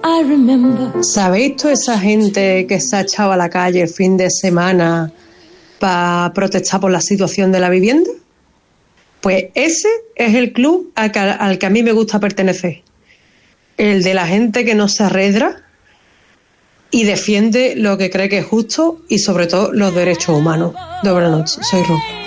¿Sabéis toda esa gente que se ha echado a la calle el fin de semana para protestar por la situación de la vivienda? Pues ese es el club al que a mí me gusta pertenecer. El de la gente que no se arredra y defiende lo que cree que es justo y sobre todo los derechos humanos. De buenas noches, soy Ro.